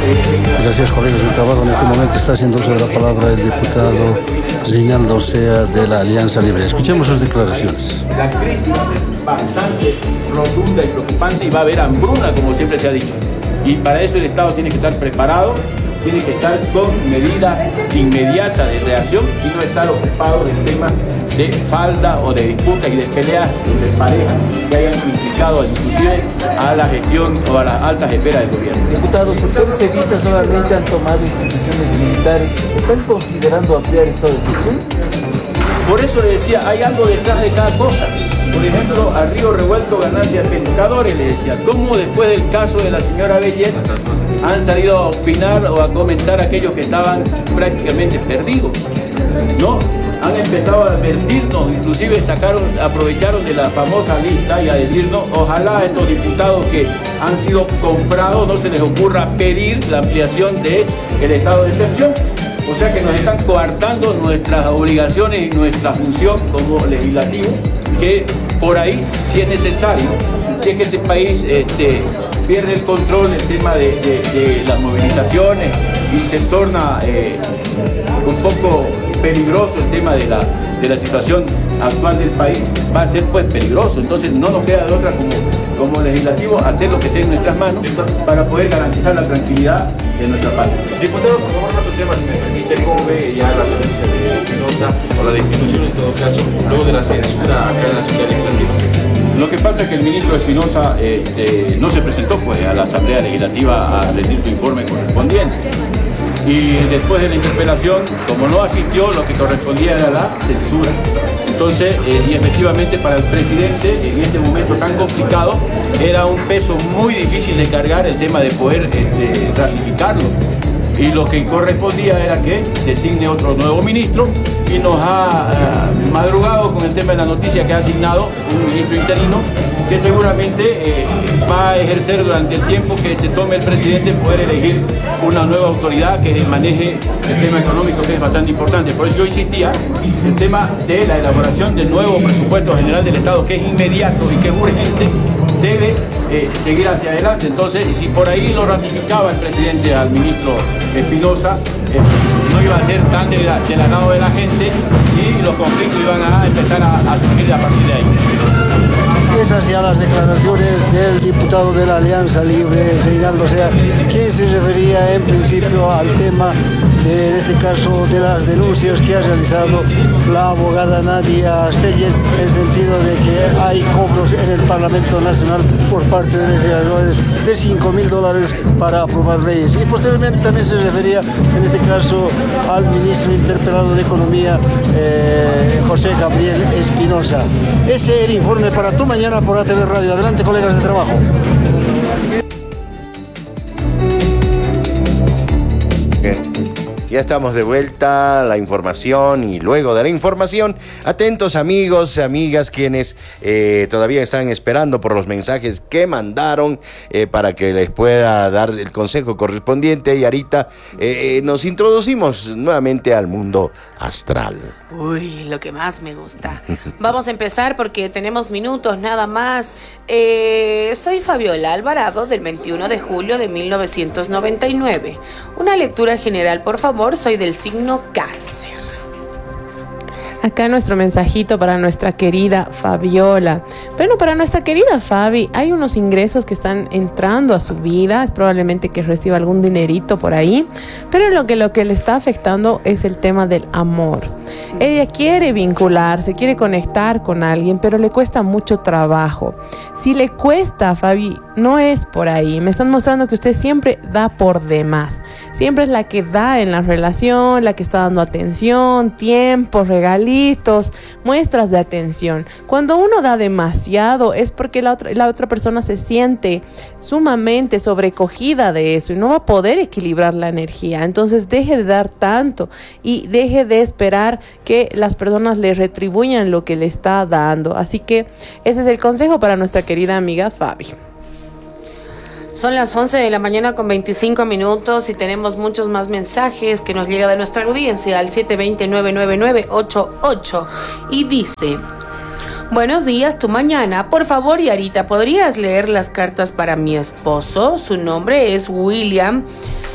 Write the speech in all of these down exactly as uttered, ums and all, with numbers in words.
Gracias, colegas de trabajo. En este momento está haciendo uso de la palabra el diputado Reinaldo Osea de la Alianza Libre. Escuchemos sus declaraciones. La crisis es bastante rotunda y preocupante y va a haber hambruna, como siempre se ha dicho. Y para eso el Estado tiene que estar preparado, tiene que estar con medidas inmediatas de reacción y no estar ocupado del tema de falda o de disputas y de peleas entre parejas que hayan implicado inclusive a la gestión o a las altas esferas del gobierno. Diputados, sectores sevistas nuevamente han tomado instituciones militares. ¿Están considerando ampliar estado de excepción? Por eso le decía, hay algo detrás de cada cosa. Por ejemplo, a río revuelto ganancias pescadores, le decía. ¿Cómo después del caso de la señora Bellet han salido a opinar o a comentar aquellos que estaban prácticamente perdidos? ¿No? Han empezado a advertirnos, inclusive sacaron, aprovecharon de la famosa lista y a decirnos, ojalá a estos diputados que han sido comprados no se les ocurra pedir la ampliación del estado de excepción. O sea que nos están coartando nuestras obligaciones y nuestra función como legislativo, que por ahí, si es necesario, si es que este país este, pierde el control del tema de, de, de las movilizaciones y se torna eh, un poco peligroso el tema de la, de la situación actual del país, va a ser pues peligroso. Entonces no nos queda de otra como, como legislativo hacer lo que esté en nuestras manos para poder garantizar la tranquilidad de nuestra patria. Diputado, por favor, otro tema, si me permite, ¿cómo ve ya la renuncia de Espinosa o la destitución en todo caso, luego de la censura acá en la ciudad legislativa? Lo que pasa es que el ministro Espinosa eh, eh, no se presentó pues, a la Asamblea Legislativa a rendir su informe correspondiente. Y después de la interpelación, como no asistió, lo que correspondía era la censura. Entonces, eh, y efectivamente para el presidente, en este momento tan complicado, era un peso muy difícil de cargar el tema de poder este, ratificarlo. Y lo que correspondía era que designe otro nuevo ministro y nos ha uh, madrugado con el tema de la noticia que ha asignado un ministro interino que seguramente eh, va a ejercer durante el tiempo que se tome el presidente poder elegir una nueva autoridad que maneje el tema económico, que es bastante importante. Por eso yo insistía el tema de la elaboración del nuevo presupuesto general del Estado, que es inmediato y que es urgente, debe eh, seguir hacia adelante. Entonces, si por ahí lo ratificaba el presidente al ministro Espinosa, eh, no iba a ser tan del agrado de la gente y los conflictos iban a empezar a, a surgir a partir de ahí. Esas ya las declaraciones del diputado de la Alianza Libre, Reinaldo Osea, quien se refería en principio al tema de, en este caso, de las denuncias que ha realizado la abogada Nadia Seyer, en el sentido de que hay cobros en el Parlamento Nacional por parte de legisladores de cinco mil dólares para aprobar leyes. Y posteriormente también se refería, en este caso, al ministro interpelado de Economía, eh, José Gabriel Espinosa. Ese es el informe para tu mañana por A T V Radio. Adelante, colegas de trabajo. Ya estamos de vuelta, la información y luego de la información, atentos amigos, amigas, quienes eh, todavía están esperando por los mensajes que mandaron eh, para que les pueda dar el consejo correspondiente. Y ahorita eh, nos introducimos nuevamente al mundo astral. Uy, lo que más me gusta. Vamos a empezar porque tenemos minutos nada más. Eh, soy Fabiola Alvarado, del veintiuno de julio de mil novecientos noventa y nueve. Una lectura general, por favor. Soy del signo Cáncer. Acá nuestro mensajito para nuestra querida Fabiola. Bueno, para nuestra querida Fabi, hay unos ingresos que están entrando a su vida. Es probablemente que reciba algún dinerito por ahí. Pero lo que, lo que le está afectando es el tema del amor. Ella quiere vincularse, quiere conectar con alguien, pero le cuesta mucho trabajo. Si le cuesta, Fabi, no es por ahí. Me están mostrando que usted siempre da por demás. Siempre es la que da en la relación, la que está dando atención, tiempo, regalitos, muestras de atención. Cuando uno da demasiado es porque la otra, la otra persona se siente sumamente sobrecogida de eso y no va a poder equilibrar la energía. Entonces deje de dar tanto y deje de esperar que las personas le retribuyan lo que le está dando. Así que ese es el consejo para nuestra querida amiga Fabi. Son las once de la mañana con veinticinco minutos y tenemos muchos más mensajes que nos llega de nuestra audiencia al siete dos cero, nueve nueve nueve, ocho ocho y dice: buenos días, tu mañana. Por favor, Yarita, ¿podrías leer las cartas para mi esposo? Su nombre es William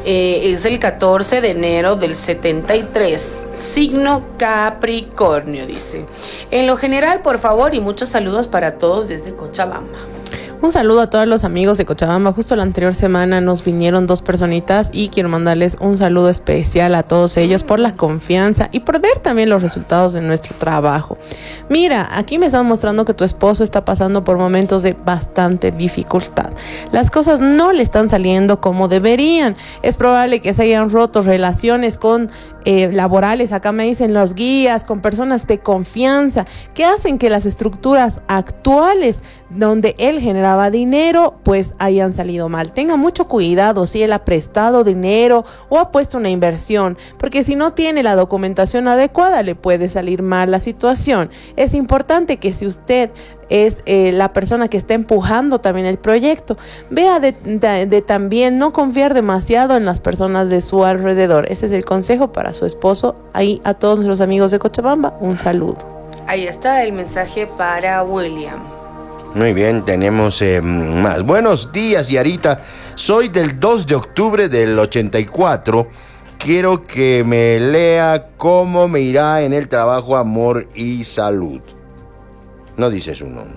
Eh, es el catorce de enero del setenta y tres. Signo Capricornio, dice. En lo general, por favor, y muchos saludos para todos desde Cochabamba. Un saludo a todos los amigos de Cochabamba. Justo la anterior semana nos vinieron dos personitas y quiero mandarles un saludo especial a todos ellos por la confianza y por ver también los resultados de nuestro trabajo. Mira, aquí me están mostrando que tu esposo está pasando por momentos de bastante dificultad. Las cosas no le están saliendo como deberían. Es probable que se hayan roto relaciones con Eh, laborales, acá me dicen los guías, con personas de confianza, que hacen que las estructuras actuales donde él generaba dinero, pues hayan salido mal. Tenga mucho cuidado si él ha prestado dinero o ha puesto una inversión, porque si no tiene la documentación adecuada, le puede salir mal la situación. Es importante que si usted es eh, la persona que está empujando también el proyecto, vea de, de, de también no confiar demasiado en las personas de su alrededor. Ese es el consejo para su esposo. Ahí a todos nuestros amigos de Cochabamba, un saludo. Ahí está el mensaje para William. Muy bien, tenemos eh, más. Buenos días, Yarita. Soy del dos de octubre del ochenta y cuatro. Quiero que me lea cómo me irá en el trabajo, amor y salud. No dice su nombre.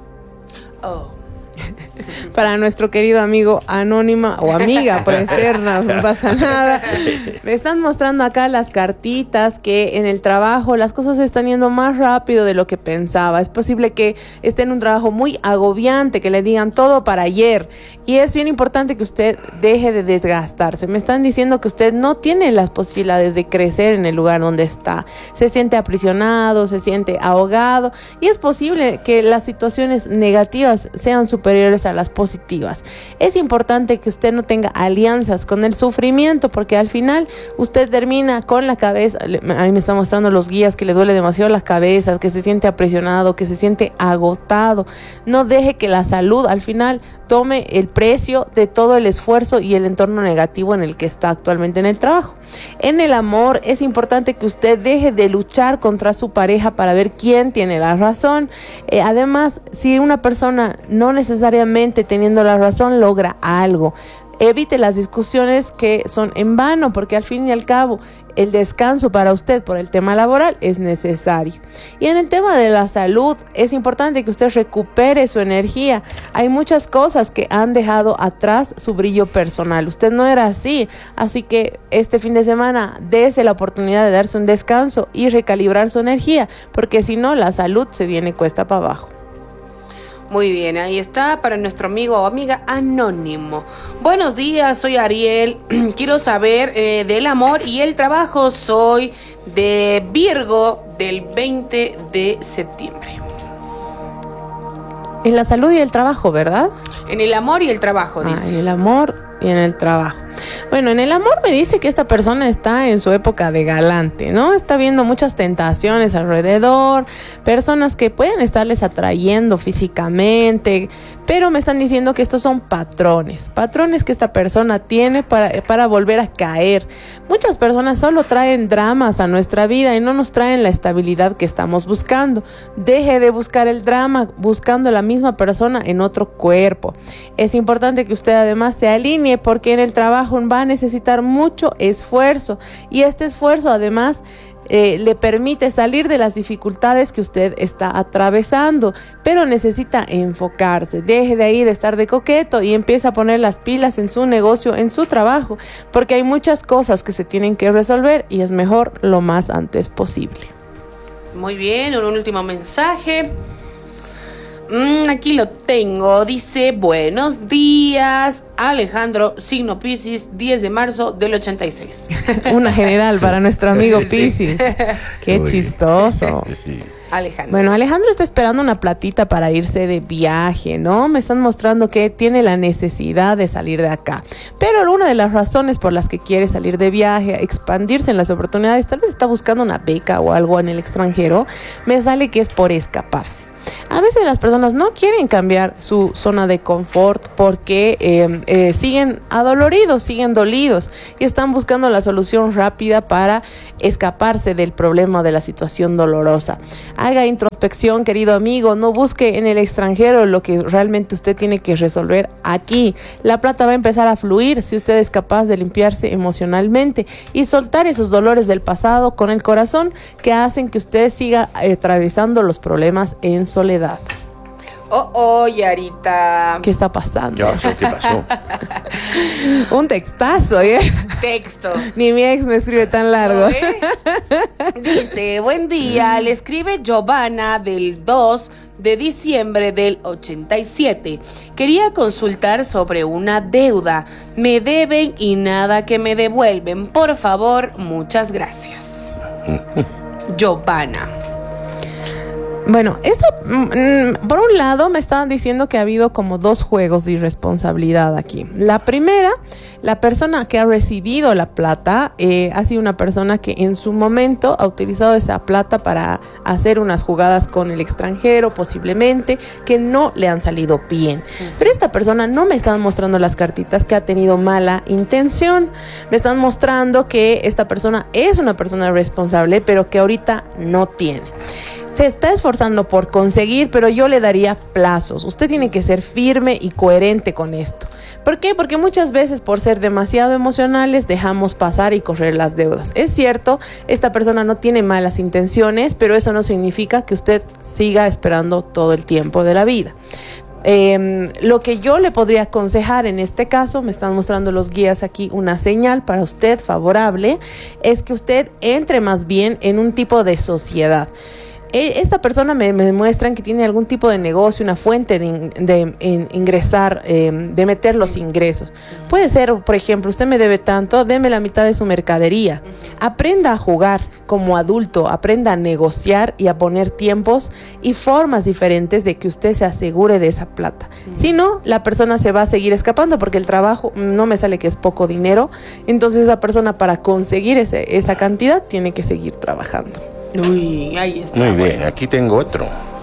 Oh. Para nuestro querido amigo anónima o amiga, puede ser, no, no pasa nada. Me están mostrando acá las cartitas que en el trabajo las cosas se están yendo más rápido de lo que pensaba. Es posible que esté en un trabajo muy agobiante, que le digan todo para ayer. Y es bien importante que usted deje de desgastarse. Me están diciendo que usted no tiene las posibilidades de crecer en el lugar donde está. Se siente aprisionado, se siente ahogado. Y es posible que las situaciones negativas sean superiores a las positivas. Es importante que usted no tenga alianzas con el sufrimiento, porque al final usted termina con la cabeza. A mí me están mostrando los guías que le duele demasiado las cabezas, que se siente aprisionado, que se siente agotado. No deje que la salud al final tome el precio de todo el esfuerzo y el entorno negativo en el que está actualmente en el trabajo. En el amor es importante que usted deje de luchar contra su pareja para ver quién tiene la razón. Eh, además, si una persona no necesariamente teniendo la razón logra algo, evite las discusiones que son en vano, porque al fin y al cabo el descanso para usted por el tema laboral es necesario. Y en el tema de la salud es importante que usted recupere su energía. Hay muchas cosas que han dejado atrás su brillo personal. Usted no era así, así que este fin de semana dése la oportunidad de darse un descanso y recalibrar su energía, porque si no la salud se viene cuesta para abajo. Muy bien, ahí está para nuestro amigo o amiga anónimo. Buenos días, soy Ariel. Quiero saber eh, del amor y el trabajo. Soy de Virgo del veinte de septiembre. En la salud y el trabajo, ¿verdad? En el amor y el trabajo, dice. Ah, en el amor y en el trabajo. Bueno, en el amor me dice que esta persona está en su época de galante, ¿no? Está viendo muchas tentaciones alrededor, personas que pueden estarles atrayendo físicamente, pero me están diciendo que estos son patrones, patrones que esta persona tiene para, para volver a caer. Muchas personas solo traen dramas a nuestra vida y no nos traen la estabilidad que estamos buscando. Deje de buscar el drama buscando la misma persona en otro cuerpo. Es importante que usted además se alinee, porque en el trabajo va a necesitar mucho esfuerzo, y este esfuerzo además eh, le permite salir de las dificultades que usted está atravesando, pero necesita enfocarse. Deje de ahí de estar de coqueto y empiece a poner las pilas en su negocio, en su trabajo, porque hay muchas cosas que se tienen que resolver y es mejor lo más antes posible. Muy bien, un último mensaje. Mm, aquí lo tengo, dice: buenos días, Alejandro, signo Piscis, diez de marzo del ochenta y seis. Una general para nuestro amigo Piscis. Qué Uy. Chistoso. Alejandro. Bueno, Alejandro está esperando una platita para irse de viaje, ¿no? Me están mostrando que tiene la necesidad de salir de acá. Pero una de las razones por las que quiere salir de viaje, expandirse en las oportunidades, tal vez está buscando una beca o algo en el extranjero, me sale que es por escaparse. A veces las personas no quieren cambiar su zona de confort porque eh, eh, siguen adoloridos, siguen dolidos y están buscando la solución rápida para escaparse del problema, de la situación dolorosa. Haga introspección, querido amigo, no busque en el extranjero lo que realmente usted tiene que resolver aquí. La plata va a empezar a fluir si usted es capaz de limpiarse emocionalmente y soltar esos dolores del pasado con el corazón que hacen que usted siga eh, atravesando los problemas en soledad. Oh, oh, Yarita. ¿Qué está pasando? ¿Qué pasó? ¿Qué pasó? Un textazo, ¿eh? Texto. Ni mi ex me escribe tan largo. ¿No, eh? Dice, buen día, le escribe Giovanna del dos de diciembre del ochenta y siete. Quería consultar sobre una deuda. Me deben y nada que me devuelven. Por favor, muchas gracias. Giovanna. Bueno, esto, mm, por un lado me estaban diciendo que ha habido como dos juegos de irresponsabilidad aquí. La primera, la persona que ha recibido la plata eh, ha sido una persona que en su momento ha utilizado esa plata para hacer unas jugadas con el extranjero, posiblemente, que no le han salido bien. Pero esta persona no me están mostrando las cartitas que ha tenido mala intención. Me están mostrando que esta persona es una persona responsable, pero que ahorita no tiene. Se está esforzando por conseguir, pero yo le daría plazos. Usted tiene que ser firme y coherente con esto. ¿Por qué? Porque muchas veces por ser demasiado emocionales dejamos pasar y correr las deudas. Es cierto, esta persona no tiene malas intenciones, pero eso no significa que usted siga esperando todo el tiempo de la vida. Eh, lo que yo le podría aconsejar en este caso, me están mostrando los guías aquí, una señal para usted favorable, es que usted entre más bien en un tipo de sociedad. Esta persona me, me muestran que tiene algún tipo de negocio, una fuente de, de, de ingresar, eh, de meter los ingresos. Puede ser, por ejemplo, usted me debe tanto, deme la mitad de su mercadería. Aprenda a jugar como adulto, aprenda a negociar y a poner tiempos y formas diferentes de que usted se asegure de esa plata. Si no, la persona se va a seguir escapando porque el trabajo no me sale que es poco dinero. Entonces esa persona para conseguir ese, esa cantidad tiene que seguir trabajando. Uy, ahí está. Muy bien, bueno. aquí tengo otro.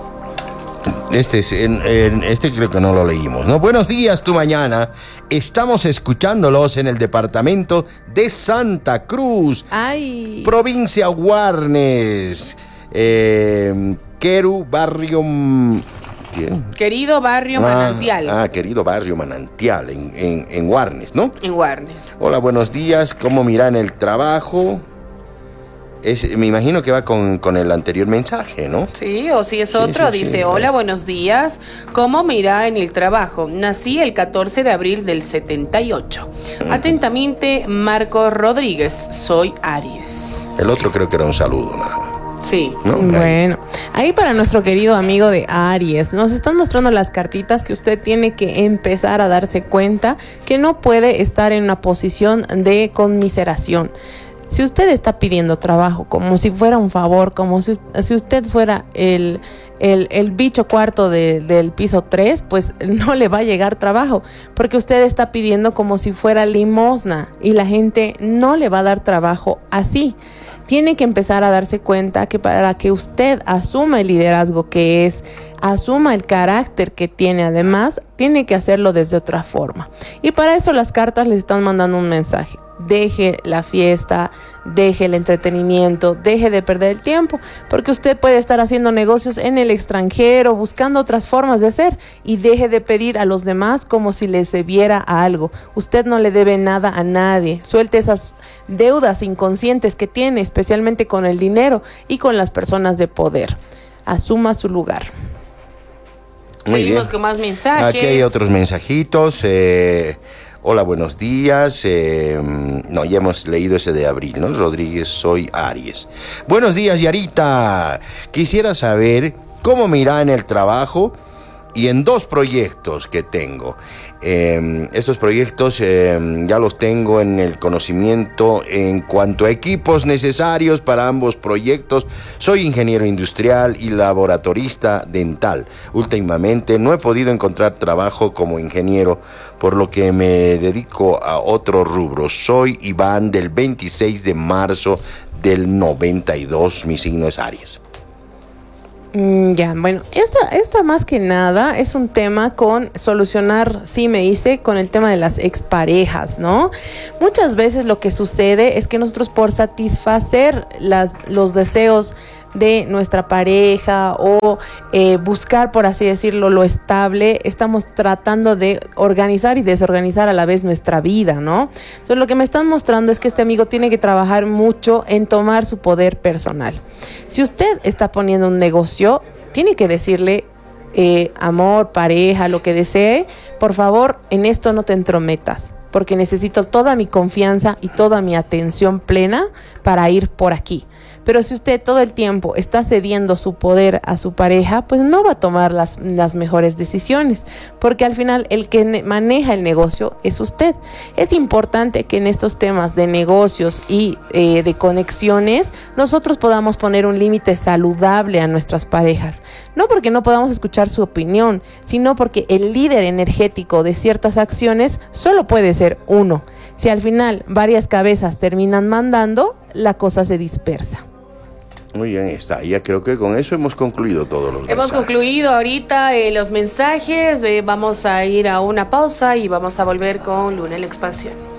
Este, es, en, en, este creo que no lo leímos, ¿no? Buenos días, tu mañana. Estamos escuchándolos en el departamento de Santa Cruz. Ay. Provincia Guarnes. Eh, Queru, barrio... ¿Quién? Querido barrio Ah, Manantial. Ah, querido barrio Manantial, en, en, en Guarnes, ¿no? En Guarnes. Hola, buenos días. ¿Cómo miran el trabajo? Es, me imagino que va con, con el anterior mensaje, ¿no? Sí, o si es Sí, otro, sí, dice, sí. hola, buenos días, ¿cómo me irá en el trabajo? Nací el catorce de abril del setenta y ocho. Atentamente, Marco Rodríguez, soy Aries. El otro creo que era un saludo, nada más. Sí. ¿No? Bueno, ahí para nuestro querido amigo de Aries, nos están mostrando las cartitas que usted tiene que empezar a darse cuenta que no puede estar en una posición de conmiseración. Si usted está pidiendo trabajo como si fuera un favor, como si, si usted fuera el, el, el bicho cuarto de, del piso tres, pues no le va a llegar trabajo, porque usted está pidiendo como si fuera limosna y la gente no le va a dar trabajo así. Tiene que empezar a darse cuenta que para que usted asuma el liderazgo que es, asuma el carácter que tiene además, tiene que hacerlo desde otra forma. Y para eso las cartas le están mandando un mensaje. Deje la fiesta, deje el entretenimiento, deje de perder el tiempo, porque usted puede estar haciendo negocios en el extranjero, buscando otras formas de hacer, y deje de pedir a los demás como si les debiera algo. Usted no le debe nada a nadie. Suelte esas deudas inconscientes que tiene, especialmente con el dinero y con las personas de poder. Asuma su lugar. Muy Seguimos bien. con más mensajes. Aquí hay otros mensajitos. Eh, hola, buenos días. Eh, no, ya hemos leído ese de abril, ¿no? Rodríguez, soy Aries. Buenos días, Yarita. Quisiera saber cómo me irá en el trabajo y en dos proyectos que tengo. Eh, estos proyectos eh, ya los tengo en el conocimiento en cuanto a equipos necesarios para ambos proyectos. Soy ingeniero industrial y laboratorista dental. Últimamente no he podido encontrar trabajo como ingeniero, por lo que me dedico a otro rubro. Soy Iván del veintiséis de marzo del noventa y dos. Mi signo es Aries. Mm, ya, bueno, esta, esta más que nada es un tema con solucionar, sí me hice, con el tema de las exparejas, ¿no? Muchas veces lo que sucede es que nosotros por satisfacer las, los deseos de nuestra pareja o eh, buscar, por así decirlo, lo estable, estamos tratando de organizar y desorganizar a la vez nuestra vida, ¿no? Entonces lo que me están mostrando es que este amigo tiene que trabajar mucho en tomar su poder personal. Si usted está poniendo un negocio, tiene que decirle, eh, amor, pareja, lo que desee, por favor, en esto no te entrometas, porque necesito toda mi confianza y toda mi atención plena para ir por aquí. Pero si usted todo el tiempo está cediendo su poder a su pareja, pues no va a tomar las, las mejores decisiones, porque al final el que ne- maneja el negocio es usted. Es importante que en estos temas de negocios y eh, de conexiones nosotros podamos poner un límite saludable a nuestras parejas. No porque no podamos escuchar su opinión, sino porque el líder energético de ciertas acciones solo puede ser uno. Si al final varias cabezas terminan mandando, la cosa se dispersa. Muy bien, está. Ya creo que con eso hemos concluido todos los Hemos mensajes. concluido ahorita eh, los mensajes. Eh, vamos a ir a una pausa y vamos a volver con Luna en la Expansión.